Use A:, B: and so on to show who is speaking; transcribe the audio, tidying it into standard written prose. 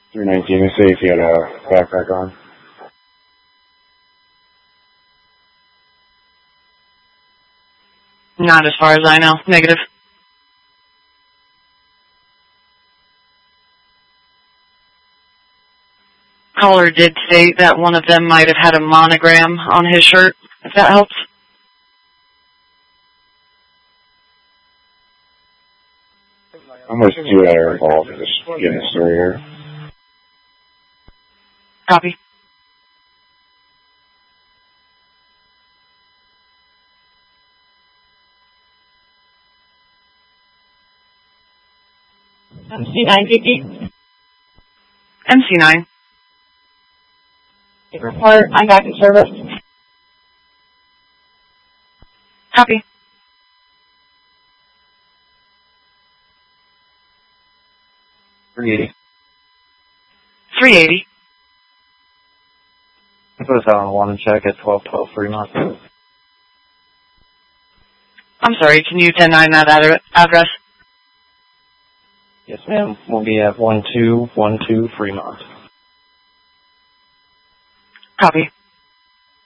A: 319 to see if you had a backpack on.
B: Not as far as I know. Negative. Caller did state that one of them might have had a monogram on his shirt, if that helps.
A: I'm going to see that are involved in just getting the story here.
B: Copy.
C: MC950.
B: MC9.
C: Report, I'm back in service.
B: Copy.
D: $380.
B: $380.
D: Put us out on a wanted check at 1212 Fremont.
B: I'm sorry, can you 10-9 that address?
D: Yes, ma'am. We'll be at 1212 Fremont.
B: Copy.